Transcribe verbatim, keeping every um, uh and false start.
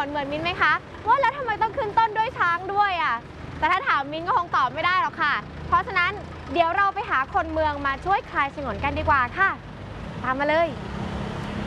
นเหมือนมิ้นไหมคะว่าแล้วทำไมต้องขึ้นต้นด้วยช้างด้วยอ่ะแต่ถ้าถามมิ้นก็คงตอบไม่ได้หรอกค่ะเพราะฉะนั้นเดี๋ยวเราไปหาคนเมืองมาช่วยคลายฉงนกันดีกว่าค่ะตามมาเลย